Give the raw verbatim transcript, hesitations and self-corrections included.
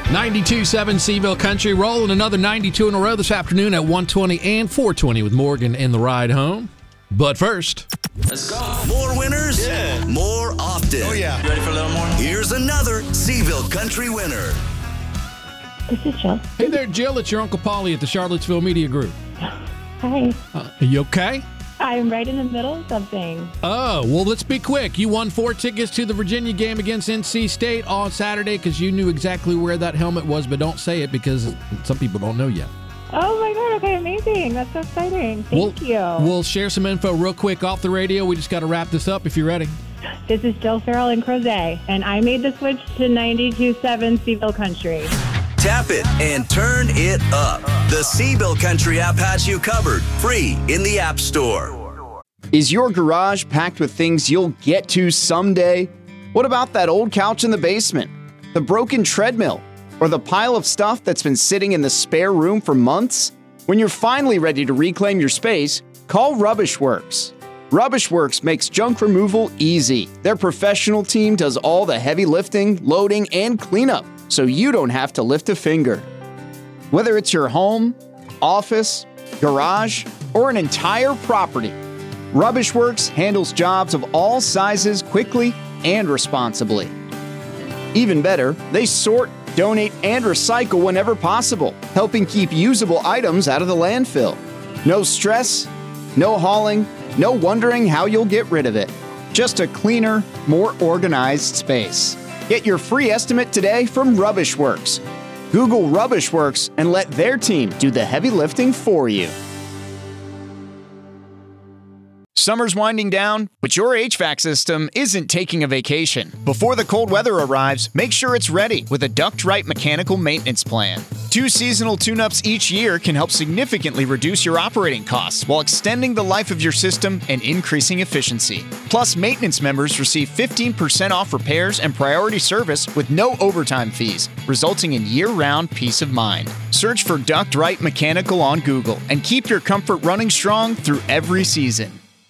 ninety-two point seven Seville Country, rolling another ninety-two in a row this afternoon at one twenty and four twenty with Morgan in the ride home. But first, let's go. More winners, yeah. More often. Oh, yeah. You ready for a little more? Here's another Seville Country winner. This is Jill. Hey there, Jill. It's your Uncle Paulie at the Charlottesville Media Group. Hi. Uh, are you okay? I'm right in the middle of something. Oh, well, let's be quick. You won four tickets to the Virginia game against N C State on Saturday because you knew exactly where that helmet was, but don't say it because some people don't know yet. Oh, my God. Okay, amazing. That's so exciting. Thank we'll, you. We'll share some info real quick off the radio. We just got to wrap this up if you're ready. This is Jill Farrell in Crozet, and I made the switch to ninety-two point seven Seville Country. Tap it and turn it up. The Seville Country app has you covered. Free in the App Store. Is your garage packed with things you'll get to someday? What about that old couch in the basement, the broken treadmill, or the pile of stuff that's been sitting in the spare room for months? When you're finally ready to reclaim your space, call Rubbish Works. Rubbish Works makes junk removal easy. Their professional team does all the heavy lifting, loading, and cleanup, so you don't have to lift a finger. Whether it's your home, office, garage, or an entire property, Rubbish Works handles jobs of all sizes quickly and responsibly. Even better, they sort, donate, and recycle whenever possible, helping keep usable items out of the landfill. No stress, no hauling, no wondering how you'll get rid of it. Just a cleaner, more organized space. Get your free estimate today from Rubbish Works. Google Rubbish Works and let their team do the heavy lifting for you. Summer's winding down, but your H V A C system isn't taking a vacation. Before the cold weather arrives, make sure it's ready with a Duct-Right mechanical maintenance plan. Two seasonal tune-ups each year can help significantly reduce your operating costs while extending the life of your system and increasing efficiency. Plus, maintenance members receive fifteen percent off repairs and priority service with no overtime fees, resulting in year-round peace of mind. Search for Duct-Right Mechanical on Google and keep your comfort running strong through every season.